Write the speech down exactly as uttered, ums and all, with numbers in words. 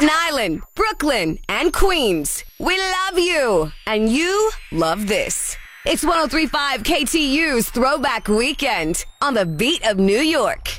Island, Brooklyn, and Queens. We love you, and you love this. It's one oh three point five K T U's Throwback Weekend on the beat of New York.